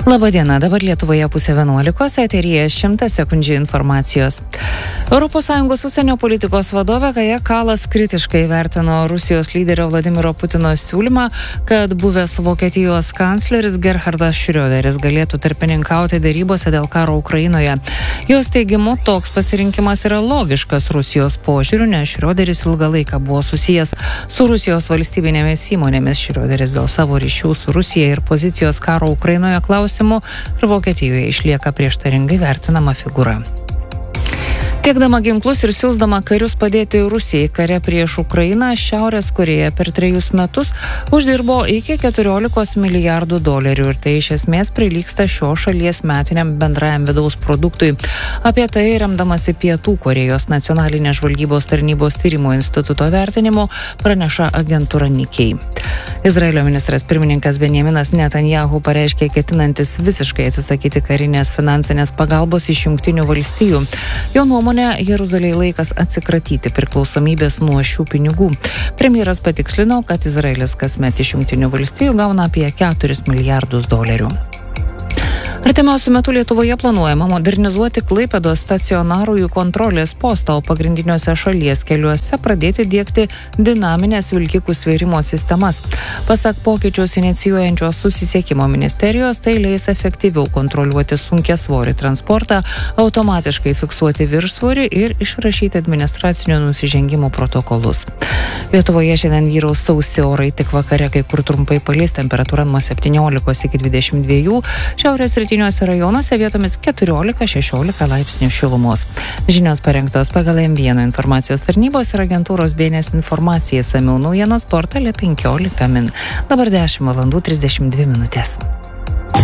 Labadiena, dabar Lietuvoje 10:11, eteryje 100 sekundžių informacijos. ES užsienio politikos vadovė Kaja Kallas kritiškai vertino Rusijos lyderio Vladimiro Putino siūlymą, kad buvęs Vokietijos kancleris Gerhardas Schröderis galėtų tarpininkauti dėrybose dėl karo Ukrainoje. Jos teigimu, toks pasirinkimas yra logiškas Rusijos požiūriu, nes Schröderis ilgą laiką buvo susijęs su Rusijos valstybinėmis įmonėmis. Schröderis dėl savo ryšių su Rusija ir pozicijos karo Ukrainoje klausimų ir Vokietijoje išlieka prieštaringai vertinama figūra. Tiekdama ginklus ir siųsdama karius padėti Rusijai kare prieš Ukrainą, Šiaurės Korėja per 3 metus uždirbo iki $14 milijardų ir tai iš esmės prilygsta šios šalies metiniam bendrajam vidaus produktui. Apie tai remdamasi Pietų Korėjos nacionalinės žvalgybos tarnybos tyrimo instituto vertinimu praneša agentūra Nikkei. Izraelio ministras pirmininkas Benjaminas Netanjahu pareiškė ketinantis visiškai atsisakyti karinės finansinės pagalbos iš Jungtinių valstijų. Jo nuomonė, Jeruzalei laikas atsikratyti priklausomybės nuo šių pinigų. Premjeras patikslino, kad Izraelis kasmet iš Jungtinių valstijų gauna apie $4 milijardus. Artimiausiu metu Lietuvoje planuojama modernizuoti Klaipėdos stacionarųjų kontrolės postą, o pagrindiniuose šalies keliuose pradėti diegti dinaminės vilkikų svėrimo sistemas. Pasak pokyčius inicijuojančios susisiekimo ministerijos, tai leis efektyviau kontroliuoti sunkiasvorį transportą, automatiškai fiksuoti viršsvorį ir išrašyti administracinių nusižengimų protokolus. Lietuvoje šiandien vyraus sausi orai, tik vakare kai kur trumpai palis, temperatūra nuo 17 iki 22, šiaurės rytiniuose rajonuose vietomis 14-16 laipsnių šilumos. Žinios parengtos pagal M1 informacijos tarnybos ir agentūros BNS informacija, išsamiau naujienos portale 15 min. Dabar 10:32 min.